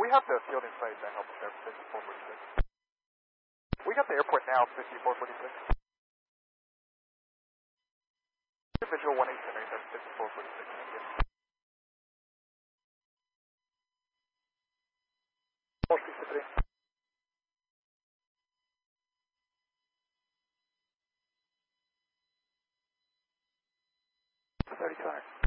we have the field in sight that helps there, 5446. We got the airport now, 5446. Visual 187 right there, 5446. Thank you. 463. 3200.